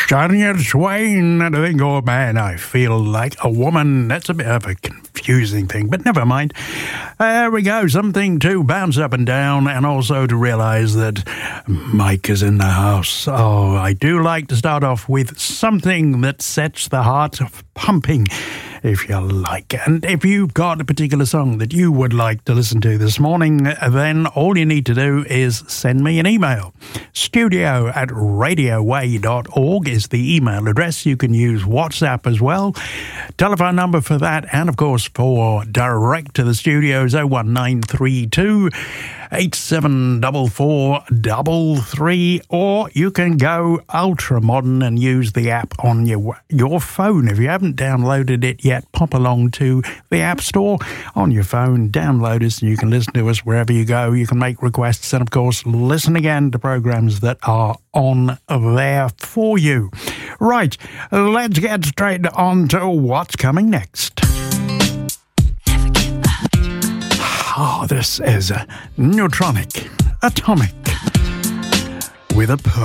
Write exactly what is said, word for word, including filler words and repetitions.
Shania Twain, and I think, oh man, I feel like a woman. That's a bit of a confusing thing, but never mind. There we go, something to bounce up and down, and also to realise that Mike is in the house. Oh, I do like to start off with something that sets the heart pumping, if you like. And if you've got a particular song that you would like to listen to this morning, then all you need to do is send me an email. Studio at radio way dot org is the email address. You can use WhatsApp as well. Telephone number for that, and of course for direct to the studios, oh one nine three two eight seven four four three three, or you can go ultra modern and use the app on your your phone. If you haven't downloaded it yet, pop along to the App Store on your phone, download us, and you can listen to us wherever you go. You can make requests and, of course, listen again to programs that are on there for you. Right, let's get straight on to what's coming next. Oh, this is a Neutronic Atomic with a purpose.